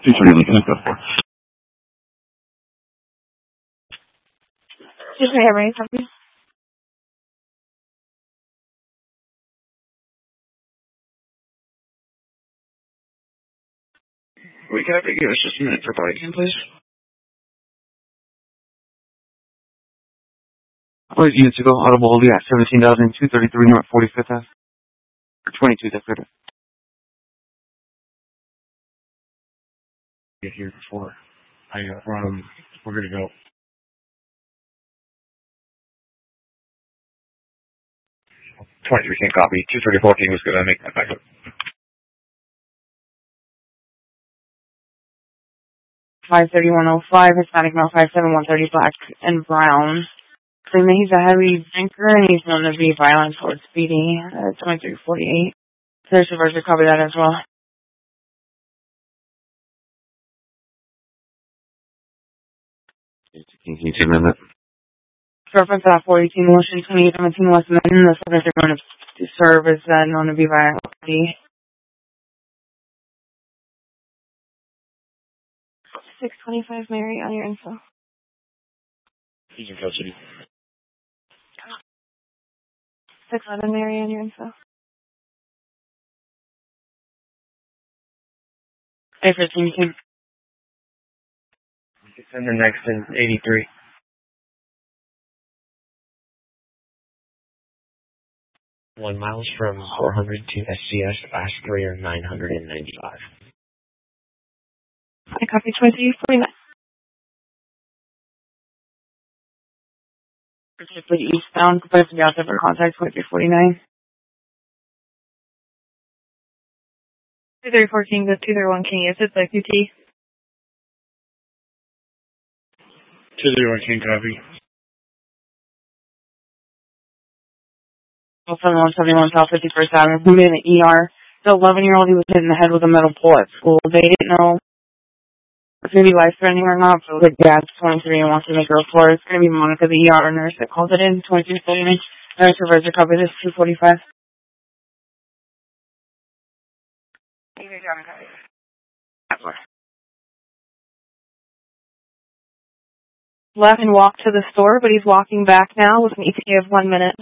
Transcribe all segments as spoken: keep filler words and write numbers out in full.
two thirty Lincoln, go for. Just may I have any copy? Wait, can I give us just a minute for body again, please? What units ago? Audible, yeah, seventeen thousand two thirty-three North forty-fifth Ave. Or twenty-two, that's better. Get here before I uh, run. We're good to go. twenty-three can't copy. two thirty fourteen was good. I make that back up. five thirty-one oh five, Hispanic male, five seven one thirty, black and brown. Claiming he's a heavy drinker and he's known to be violent towards speeding. Uh, twenty-three forty-eight. There's a version, copy that as well. Can you two minutes? Reference to four eighteen motion twenty-eight seventeen West Midland. The subject they're going to serve is uh, known to be violent. six twenty-five Mary on your info. He's in custody. six eleven Mary on your info. Hey, fifteen two. And the next is eighty-three. One miles from four hundred to S C S, fast three or nine hundred ninety-five. I copy twenty forty-nine. Particularly eastbound, but to be out there for contact, twenty-three forty-nine. two three fourteen, go two three one, can you use it, the Q T? two three one can copy. seven one seventy-one South fifty-first Avenue. He made an E R. The eleven-year-old, he was hit in the head with a metal pole at school. They didn't know if it's going to be life-threatening or not, but like dad's twenty-three and wants to make a report. It's going to be Monica, the E R nurse that called it in, twenty-three forty-nine. Nurse reverse cover this, two forty-five. Left and walked to the store, but he's walking back now with an E T A of one minute.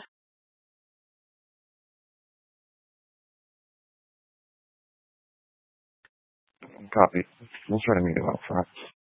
Copy. We'll try to meet him out front.